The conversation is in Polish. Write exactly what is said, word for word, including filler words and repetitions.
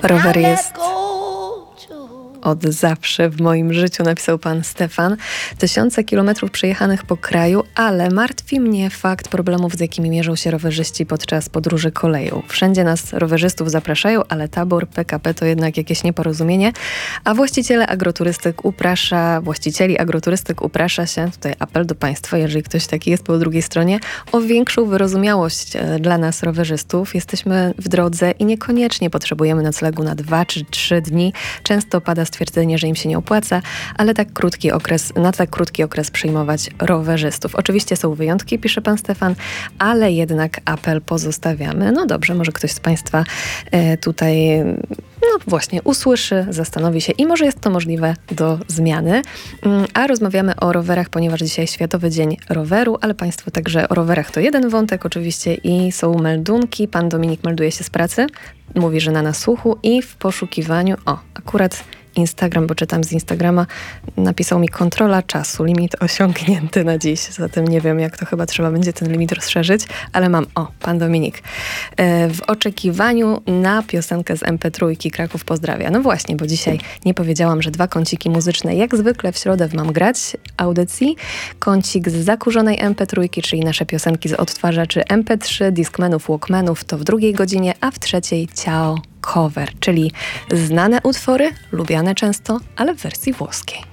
Rower jest od zawsze w moim życiu, napisał pan Stefan. Tysiące kilometrów przejechanych po kraju, ale martwi mnie fakt problemów, z jakimi mierzą się rowerzyści podczas podróży koleją. Wszędzie nas rowerzystów zapraszają, ale tabor P K P to jednak jakieś nieporozumienie, a właściciele agroturystyk uprasza, właścicieli agroturystyk uprasza się, tutaj apel do państwa, jeżeli ktoś taki jest po drugiej stronie, o większą wyrozumiałość dla nas rowerzystów. Jesteśmy w drodze i niekoniecznie potrzebujemy noclegu na dwa czy trzy dni. Często pada stwierdzenie, że im się nie opłaca, ale tak krótki okres, na tak krótki okres przyjmować rowerzystów. Oczywiście są wyjątki, pisze pan Stefan, ale jednak apel pozostawiamy. No dobrze, może ktoś z państwa e, tutaj no właśnie usłyszy, zastanowi się i może jest to możliwe do zmiany. A rozmawiamy o rowerach, ponieważ dzisiaj Światowy Dzień Roweru, ale państwo także o rowerach to jeden wątek oczywiście i są meldunki. Pan Dominik melduje się z pracy, mówi, że na nasłuchu i w poszukiwaniu, o, akurat Instagram, bo czytam z Instagrama, napisał mi kontrola czasu, limit osiągnięty na dziś, zatem nie wiem, jak to chyba trzeba będzie ten limit rozszerzyć, ale mam, o, pan Dominik, e, w oczekiwaniu na piosenkę z em pe trzy Kraków pozdrawia. No właśnie, bo dzisiaj nie powiedziałam, że dwa kąciki muzyczne, jak zwykle w środę w Mam Grać audycji, kącik z zakurzonej em pe trzy, czyli nasze piosenki z odtwarzaczy em pe trzy, Discmanów, Walkmanów, to w drugiej godzinie, a w trzeciej Ciao Cover, czyli znane utwory, lubiane często, ale w wersji włoskiej.